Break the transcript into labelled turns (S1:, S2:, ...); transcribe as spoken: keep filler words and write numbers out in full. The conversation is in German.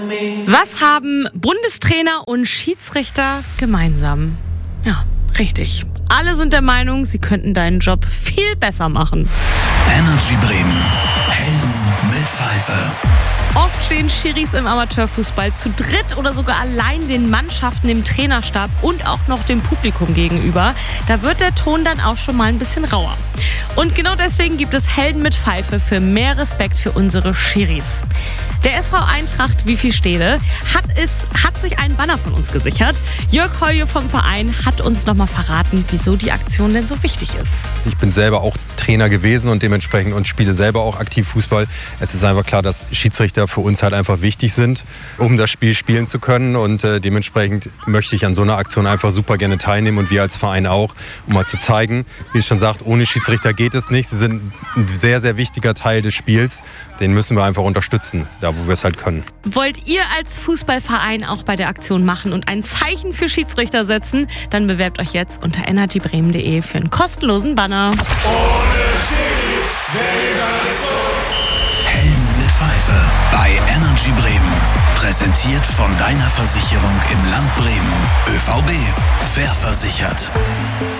S1: Was haben Bundestrainer und Schiedsrichter gemeinsam? Ja, richtig. Alle sind der Meinung, sie könnten deinen Job viel besser machen.
S2: Energy Bremen. Helden mit Pfeife.
S1: Oft stehen Schiris im Amateurfußball zu dritt oder sogar allein den Mannschaften, dem Trainerstab und auch noch dem Publikum gegenüber. Da wird der Ton dann auch schon mal ein bisschen rauer. Und genau deswegen gibt es Helden mit Pfeife für mehr Respekt für unsere Schiris. Der S V Eintracht Wievielstede hat, es, hat sich einen Banner von uns gesichert. Jörg Holje vom Verein hat uns nochmal verraten, wieso die Aktion denn so wichtig ist.
S3: Ich bin selber auch Trainer gewesen und dementsprechend und spiele selber auch aktiv Fußball. Es ist einfach klar, dass Schiedsrichter für uns halt einfach wichtig sind, um das Spiel spielen zu können. Und äh, dementsprechend möchte ich an so einer Aktion einfach super gerne teilnehmen und wir als Verein auch, um mal zu zeigen, wie es schon sagt, ohne Schiedsrichter geht es nicht. Sie sind ein sehr, sehr wichtiger Teil des Spiels. Den müssen wir einfach unterstützen, da wo wir es halt können.
S1: Wollt ihr als Fußballverein auch bei der Aktion machen und ein Zeichen für Schiedsrichter setzen? Dann bewerbt euch jetzt unter energy bremen punkt de für einen kostenlosen Banner.
S2: Helden mit Pfeife bei Energy Bremen. Präsentiert von deiner Versicherung im Land Bremen. ÖVB. Fair versichert.